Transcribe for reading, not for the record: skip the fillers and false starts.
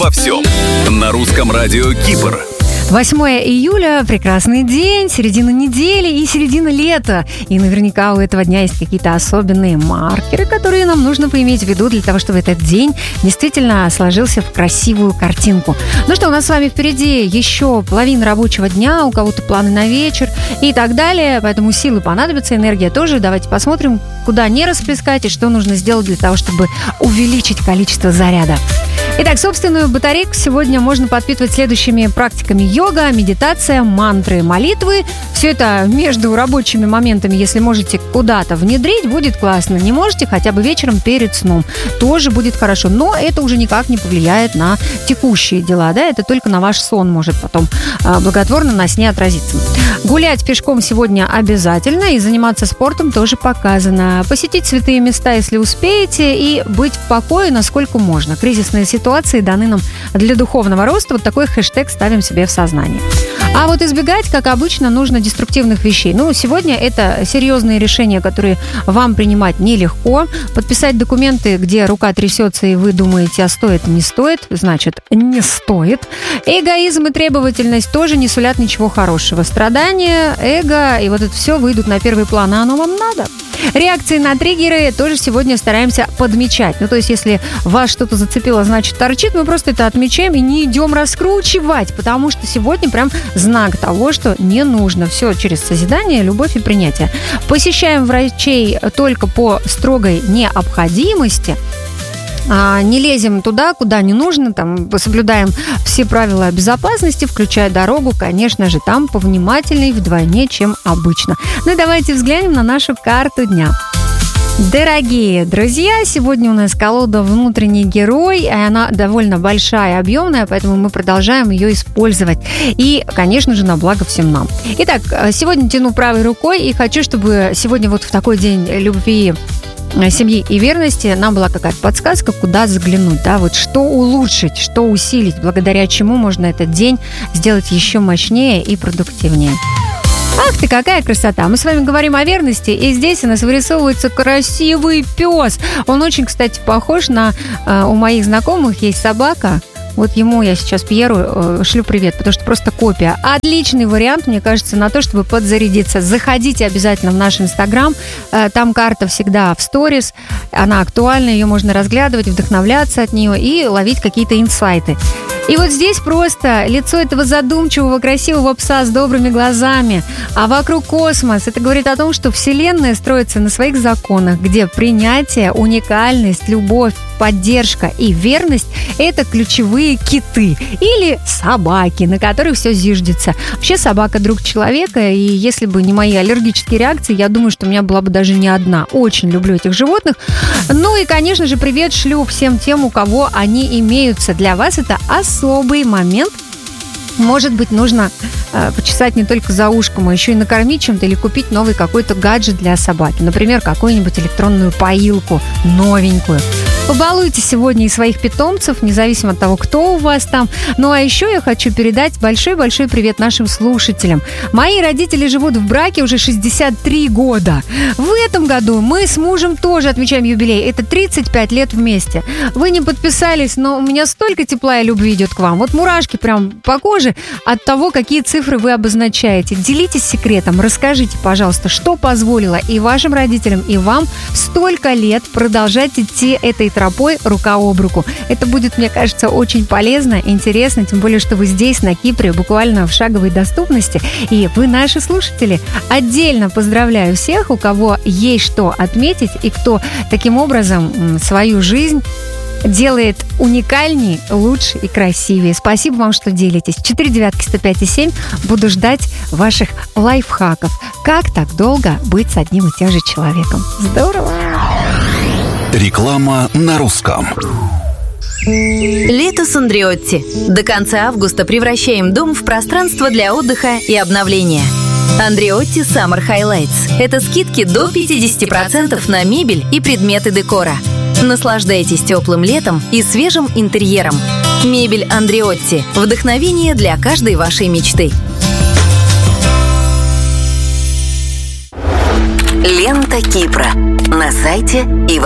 обо всем. На русском радио Кипр. 8 июля – прекрасный день, середина недели и середина лета. И наверняка у этого дня есть какие-то особенные маркеры, которые нам нужно поиметь в виду для того, чтобы этот день действительно сложился в красивую картинку. Ну что, у нас с вами впереди еще половина рабочего дня, у кого-то планы на вечер и так далее. Поэтому силы понадобятся, энергия тоже. Давайте посмотрим, куда не расплескать и что нужно сделать для того, чтобы увеличить количество заряда. Итак, собственную батарейку сегодня можно подпитывать следующими практиками: йога, медитация, мантры, молитвы. Все это между рабочими моментами, если можете куда-то внедрить, будет классно. Не можете, хотя бы вечером перед сном. Тоже будет хорошо. Но это уже никак не повлияет на текущие дела. Да? Это только на ваш сон может потом благотворно на сне отразиться. Гулять пешком сегодня обязательно, и заниматься спортом тоже показано. Посетить святые места, если успеете, и быть в покое, насколько можно. Кризисные ситуации даны нам для духовного роста. Вот такой хэштег ставим себе в сознание. А вот избегать, как обычно, нужно деструктивных вещей. Сегодня это серьезные решения, которые вам принимать нелегко. Подписать документы, где рука трясется, и вы думаете, а стоит, не стоит, значит, не стоит. Эгоизм и требовательность тоже не сулят ничего хорошего. Страдания, эго и вот это все выйдут на первый план, а оно вам надо. Реакции на триггеры тоже сегодня стараемся подмечать. То есть, если вас что-то зацепило, значит, торчит, мы просто это отмечаем и не идем раскручивать, потому что сегодня прям знак того, что не нужно. Все через созидание, любовь и принятие. Посещаем врачей только по строгой необходимости. Не лезем туда, куда не нужно, там соблюдаем все правила безопасности, включая дорогу, конечно же, там повнимательней вдвойне, чем обычно. И давайте взглянем на нашу карту дня. Дорогие друзья, сегодня у нас колода «Внутренний герой», и она довольно большая, объемная, поэтому мы продолжаем ее использовать. И, конечно же, на благо всем нам. Итак, сегодня тяну правой рукой и хочу, чтобы сегодня вот в такой день любви, семьи и верности нам была какая-то подсказка, куда заглянуть, да, вот что улучшить, что усилить, благодаря чему можно этот день сделать еще мощнее и продуктивнее. Ах ты, какая красота! Мы с вами говорим о верности, и здесь у нас вырисовывается красивый пес. Он очень, кстати, похож на... У моих знакомых есть собака. Вот ему я сейчас, Пьеру, шлю привет, потому что просто копия. Отличный вариант, мне кажется, на то, чтобы подзарядиться. Заходите обязательно в наш Инстаграм. Там карта всегда в сторис. Она актуальна, ее можно разглядывать, вдохновляться от нее и ловить какие-то инсайты. И вот здесь просто лицо этого задумчивого, красивого пса с добрыми глазами, а вокруг космос. Это говорит о том, что Вселенная строится на своих законах, где принятие, уникальность, любовь, поддержка и верность – это ключевые киты или собаки, на которых все зиждется. Вообще собака – друг человека, и если бы не мои аллергические реакции, я думаю, что у меня была бы даже не одна. Очень люблю этих животных. И, конечно же, привет шлю всем тем, у кого они имеются. Для вас это особый момент. Может быть, нужно почесать не только за ушком, а еще и накормить чем-то или купить новый какой-то гаджет для собаки. Например, какую-нибудь электронную поилку, новенькую. Побалуйте сегодня и своих питомцев, независимо от того, кто у вас там. А еще я хочу передать большой-большой привет нашим слушателям. Мои родители живут в браке уже 63 года. В этом году мы с мужем тоже отмечаем юбилей. Это 35 лет вместе. Вы не подписались, но у меня столько тепла и любви идет к вам. Вот мурашки прям по коже от того, какие цифры вы обозначаете. Делитесь секретом, расскажите, пожалуйста, что позволило и вашим родителям, и вам столько лет продолжать идти этой тропой рука об руку. Это будет, мне кажется, очень полезно, интересно, тем более, что вы здесь, на Кипре, буквально в шаговой доступности, и вы наши слушатели. Отдельно поздравляю всех, у кого есть что отметить, и кто таким образом свою жизнь делает уникальнее, лучше и красивее. Спасибо вам, что делитесь. 4-9-105-7. Буду ждать ваших лайфхаков. Как так долго быть с одним и тем же человеком? Здорово! Реклама на русском. Лето с Андреотти. До конца августа превращаем дом в пространство для отдыха и обновления. Андреотти Summer Highlights – это скидки до 50% на мебель и предметы декора. Наслаждайтесь теплым летом и свежим интерьером. Мебель Андреотти – вдохновение для каждой вашей мечты. Лента Кипра на сайте и